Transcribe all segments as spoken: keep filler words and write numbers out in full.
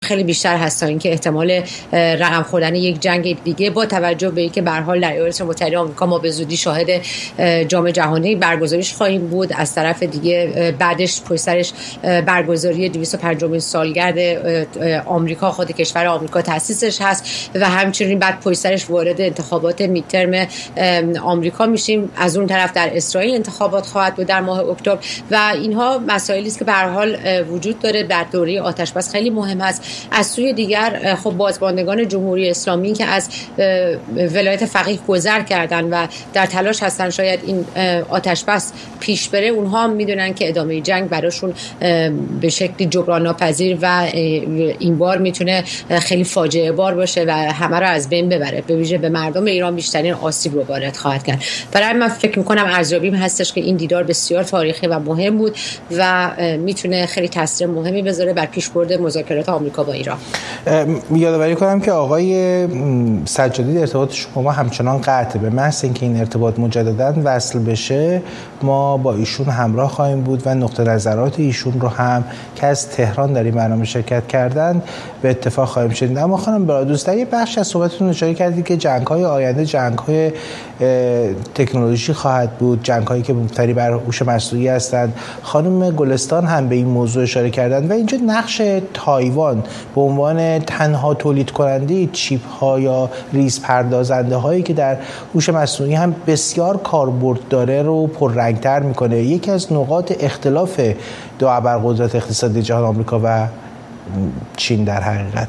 خیلی بیشتر هست تا اینکه احتمال رقم خوردن یک جنگ دیگه، با توجه به اینکه به هر حال در ایالات متحده آمریکا ما به زودی شاهد جام جهانی برگزاریش خواهیم بود. از طرف دیگه بعدش پشت سرش برگزاری دویست و پنجمین سالگرد آمریکا، خود کشور آمریکا تأسیسش هست و همچنین بعد پشت سرش وارد انتخابات میدترم آمریکا میشیم. از اون طرف در اسرائیل انتخابات خواهد بود در ماه اکتبر و اینها مسائلی است که به هر حال وجود داره. در دوره آتش بس خیلی مهم است. از سوی دیگر خب بازماندگان جمهوری اسلامی که از ولایت فقیه گذر کردن و در تلاش هستن شاید این آتش بس پیش بره، اونها هم میدونن که ادامه جنگ براشون به شکلی جبران ناپذیر و این بار میتونه خیلی فاجعه بار باشه و همه رو از بین ببره، به ویژه به مردم ایران بیشترین آسیب رو وارد خواهد کرد. برای من فکر میکنم ارزیابیم هستش که این دیدار بسیار تاریخی و مهم بود و میتونه خیلی تاثیر مهمی بذاره بر پیشبرد مذاکرات آمریکا با ایران. یادآوری کنم که آقای سجادی ارتباطش با ما همچنان قطعه. به محض اینکه این ارتباط مجددا وصل بشه ما با ایشون همراه خواهیم بود و نقطه نظرات ایشون رو هم که از تهران در این برنامه شرکت کردن به اتفاق خواهیم شنید. اما خانم برادوست، در یه بخش از صحبتتون اشاره کردید که جنگ‌های آینده جنگ‌های تکنولوژی خواهد بود، جنگ‌هایی که مبتنی بر هوش مصنوعی هستند. خانم گلستان هم به این موضوع اشاره کردند و اینجا نقش تایوان به عنوان تنها تولید کننده چیپ‌ها یا ریز پردازنده هایی که در هوش مصنوعی هم بسیار کاربرد داره رو پررنگ‌تر میکنه. یکی از نقاط اختلاف دو ابرقدرت اقتصادی جهان آمریکا و چین در حقیقت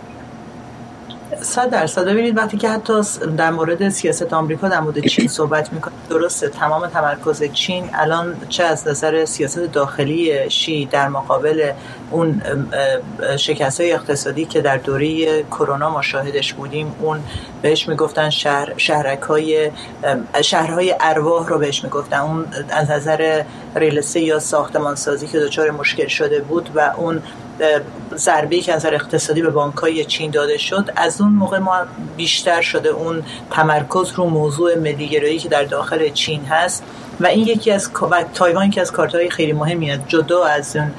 صد درصد. ببینید وقتی که حتی در مورد سیاست آمریکا در مورد چین صحبت میکنه، درسته تمام تمرکز چین الان چه از نظر سیاست داخلی شی در مقابل اون شکست‌های اقتصادی که در دوره کرونا ما شاهدش بودیم، اون بهش میگفتن شهر شهرک‌های شهرهای ارواح رو بهش میگفتن، اون از نظر ریلسه یا ساختمانسازی که دچار مشکل شده بود و اون ضربه‌ای که از نظر اقتصادی به بانک‌های چین داده شد، از اون موقع ما بیشتر شده اون تمرکز رو موضوع ملی‌گرایی که در داخل چین هست و این یکی از و تایوان که از کارت‌های خیلی مهمیه، جدا از اون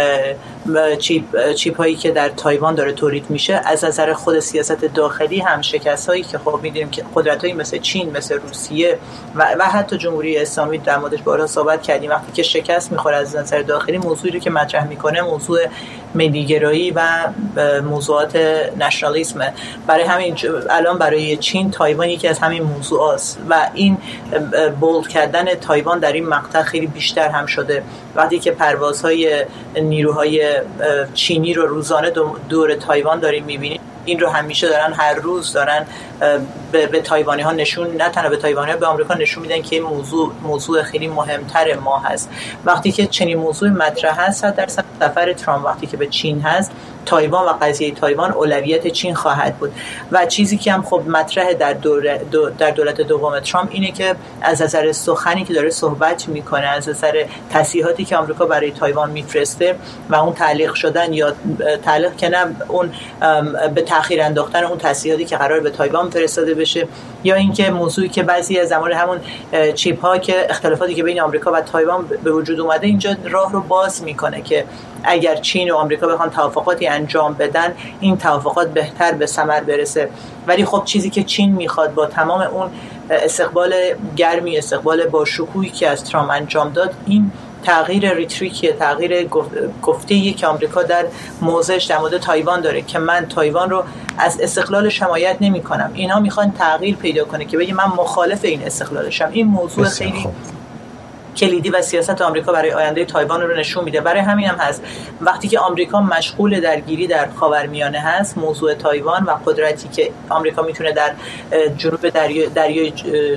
چیپ چیپ هایی که در تایوان داره تولید میشه، از نظر خود سیاست داخلی هم شکست‌هایی که خب می‌دونیم که قدرت‌هایی مثل چین، مثل روسیه و و حتی جمهوری اسلامی در موردش بارها صحبت کردیم، وقتی که شکست می‌خوره از نظر داخلی، موضوعی رو که مطرح می‌کنه موضوع ملی‌گرایی و موضوعات نشنالیسم. برای همین الان برای چین تایوان یکی از همین موضوعاست و این بولد کردن تایوان در این مقطع خیلی بیشتر هم شده. وقتی که پروازهای نیروهای چینی رو روزانه دور تایوان داریم می‌بینیم، این رو همیشه دارن هر روز دارن به, به تایوانی ها نشون، نه تنها به تایوانی ها، به آمریکا نشون میدن که این موضوع موضوع خیلی مهمتر ما هست. وقتی که چنین موضوع مطرح هست، در سفر ترامپ وقتی که به چین هست، تایوان و قضیه تایوان اولویت چین خواهد بود و چیزی که هم خب مطرح در دوره دو در دولت دوم ترامپ اینه که از نظر سخنی که داره صحبت میکنه، از نظر تصریحاتی که آمریکا برای تایوان میفرسته و اون تعلیق شدن یا تعلیق که نه اون به تأخیر انداختن اون تصریحاتی که قرار به تایوان فرستاده بشه، یا اینکه موضوعی که بعضی از زمان همون چیپ ها که اختلافاتی که بین آمریکا و تایوان به وجود اومده اینجا راه رو باز میکنه که اگر چین و آمریکا بخوان توافقاتی انجام بدن، این توافقات بهتر به ثمر برسه. ولی خب چیزی که چین میخواد با تمام اون استقبال گرمی، استقبال با شکوهی که از ترامپ انجام داد، این تغییر ریتریکیه، تغییر گفته‌ای که آمریکا در موضعش در مورد تایوان داره که من تایوان رو از استقلالش حمایت نمی‌کنم. اینا میخوان تغییر پیدا کنه که بگه من مخالف این استقلالشم. این موضوع خیلی خوب. کلیدی و سیاست آمریکا برای آینده تایوان رو نشون میده. برای همین هم هست وقتی که آمریکا مشغول درگیری در خاورمیانه هست، موضوع تایوان و قدرتی که آمریکا میتونه در جنوب دریای دریای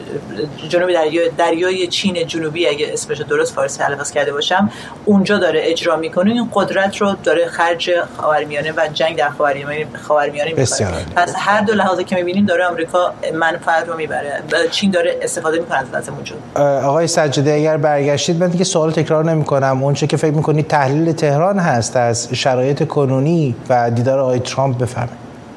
جنوب دریای دریای چین جنوبی، اگه اسمش درست فارسی تلفظ کرده باشم، اونجا داره اجرا میکنه، این قدرت رو داره خرج خاورمیانه و جنگ در خاورمیانه خاورمیانه میکنه. پس هر دو لحاظی که میبینیم داره آمریکا منفعت رو میبره، چین داره استفاده میکنه از وضع موجود. آقای سجادی اگر برگشتید، من دیگه سوال تکرار نمی کنم، اون چه که فکر میکنید تحلیل تهران هست از شرایط کنونی و دیدار آقای ترامپ بفرمایید.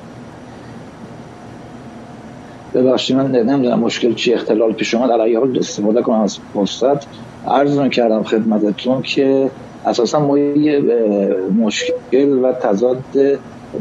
ببخشید من نمیدونم مشکل چی اختلال پیش اومد، علیه حال استفاده کنم از فرصت عرض کردم خدمتتون که اساسا ما یه مشکل و تضاد